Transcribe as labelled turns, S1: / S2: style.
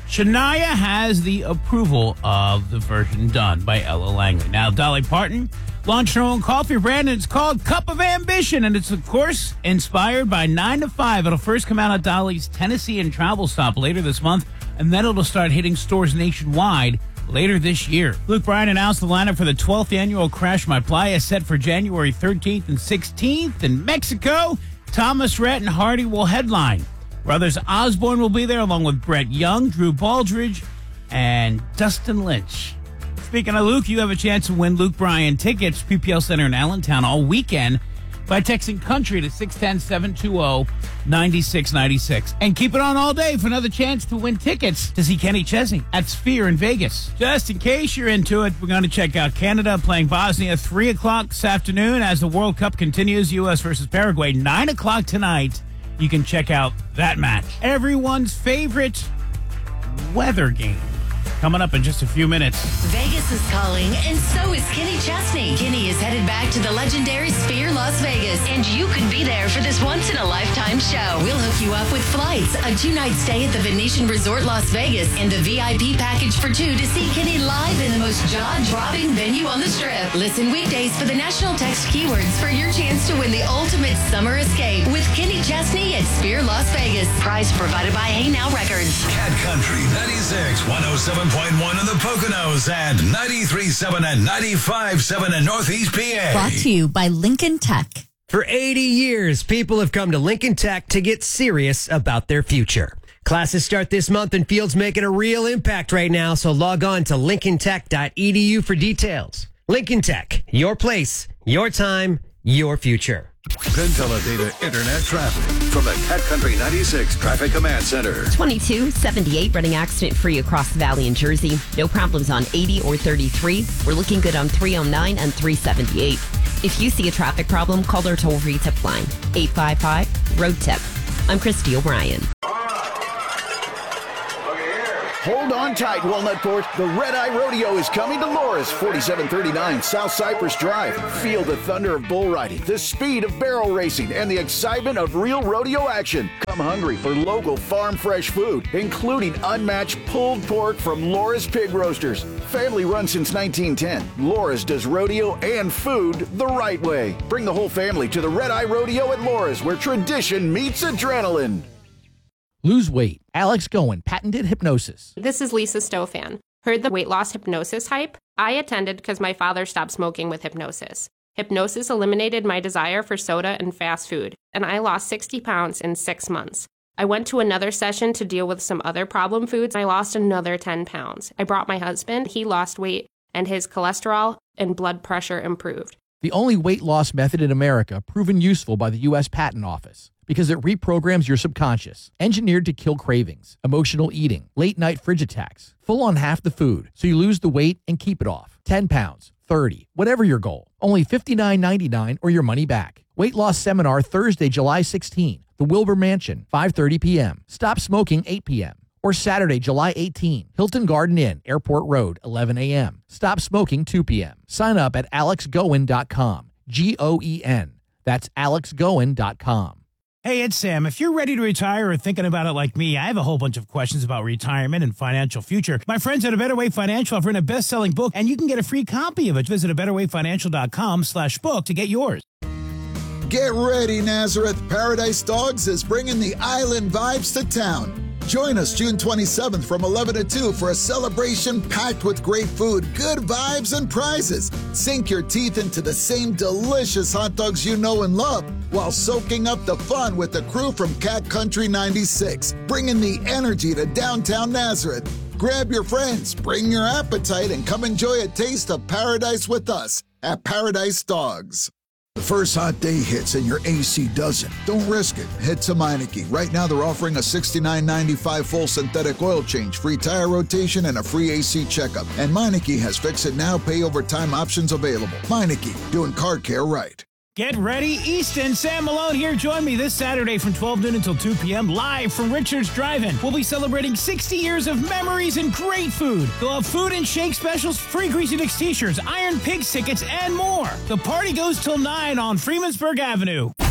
S1: Shania has the approval of the version done by Ella Langley. Now, Dolly Parton launched her own coffee brand, and it's called Cup of Ambition, and it's, of course, inspired by 9 to 5. It'll first come out at Dolly's Tennessee and travel stop later this month, and then it'll start hitting stores nationwide later this year. Luke Bryan announced the lineup for the 12th annual Crash My Playa, set for January 13th and 16th in Mexico. Thomas Rhett and Hardy will headline. Brothers Osborne will be there, along with Brett Young, Drew Baldridge, and Dustin Lynch. Speaking of Luke, you have a chance to win Luke Bryan tickets, PPL Center in Allentown, all weekend by texting country to 610-720-9696. And keep it on all day for another chance to win tickets to see Kenny Chesney at Sphere in Vegas. Just in case you're into it, we're going to check out Canada playing Bosnia 3 o'clock this afternoon as the World Cup continues. U.S. versus Paraguay, 9 o'clock tonight. You can check out that match. Everyone's favorite weather game coming up in just a few minutes.
S2: Vegas is calling, and so is Kenny Chesney. Kenny is headed back to the legendary Sphere Las Vegas, and you could be there for this once-in-a-lifetime show. We'll hook you up with flights, a 2-night stay at the Venetian Resort Las Vegas, and a VIP package for 2 to see Kenny live in the most jaw-dropping venue on the Strip. Listen weekdays for the national text keywords for your chance to win the ultimate summer escape with Kenny Chesney at Sphere Las Vegas. Prize provided by Hey Now Records.
S3: Cat Country 96, 107.1 in the Poconos, and 93.7 and 95.7 in Northeast PA.
S4: Brought to you by Lincoln Tech.
S5: For 80 years, people have come to Lincoln Tech to get serious about their future. Classes start this month, and Field's making a real impact right now, so log on to lincolntech.edu for details. Lincoln Tech, your place, your time, your future.
S3: Pentella Internet traffic from the Cat Country 96 Traffic Command Center.
S6: 2278 running accident-free across the valley in Jersey. No problems on 80 or 33. We're looking good on 309 and 378. If you see a traffic problem, call our toll-free tip line, 855-ROAD-TIP. I'm Christy O'Brien.
S7: Hold on tight, Walnutport. The Red Eye Rodeo is coming to Loris, 4739 South Cypress Drive. Feel the thunder of bull riding, the speed of barrel racing, and the excitement of real rodeo action. Come hungry for local farm fresh food, including unmatched pulled pork from Loris Pig Roasters. Family run since 1910, Loris does rodeo and food the right way. Bring the whole family to the Red Eye Rodeo at Loris, where tradition meets adrenaline.
S8: Lose weight. Alex Goen, patented hypnosis.
S9: This is Lisa Stofan. Heard the weight loss hypnosis hype? I attended because my father stopped smoking with hypnosis. Hypnosis eliminated my desire for soda and fast food, and I lost 60 pounds in 6 months. I went to another session to deal with some other problem foods. I lost another 10 pounds. I brought my husband. He lost weight, and his cholesterol and blood pressure improved.
S8: The only weight loss method in America proven useful by the U.S. Patent Office, because it reprograms your subconscious, engineered to kill cravings, emotional eating, late-night fridge attacks, full on half the food, so you lose the weight and keep it off. 10 pounds, 30, whatever your goal. Only $59.99 or your money back. Weight loss seminar Thursday, July 16, the Wilbur Mansion, 5:30 p.m. Stop smoking, 8 p.m. Or Saturday, July 18, Hilton Garden Inn, Airport Road, 11 a.m. Stop smoking, 2 p.m. Sign up at alexgoen.com. G-O-E-N. That's alexgoen.com.
S1: Hey, it's Sam. If you're ready to retire or thinking about it like me, I have a whole bunch of questions about retirement and financial future. My friends at A Better Way Financial have written a best-selling book, and you can get a free copy of it. Visit abetterwayfinancial.com/book to get yours.
S10: Get ready, Nazareth. Paradise Dogs is bringing the island vibes to town. Join us June 27th from 11 to 2 for a celebration packed with great food, good vibes, and prizes. Sink your teeth into the same delicious hot dogs you know and love while soaking up the fun with the crew from Cat Country 96, bringing the energy to downtown Nazareth. Grab your friends, bring your appetite, and come enjoy a taste of paradise with us at Paradise Dogs. The first hot day hits and your AC doesn't. Don't risk it. Head to Meineke. Right now they're offering a $69.95 full synthetic oil change, free tire rotation, and a free AC checkup. And Meineke has Fix It Now, pay over time options available. Meineke, doing car care right.
S1: Get ready, Easton. Sam Malone here. Join me this Saturday from 12 noon until 2 p.m. live from Richards Drive-In. We'll be celebrating 60 years of memories and great food. They'll have food and shake specials, free Greasy Dicks t-shirts, Iron Pigs tickets, and more. The party goes till 9 on Freemansburg Avenue.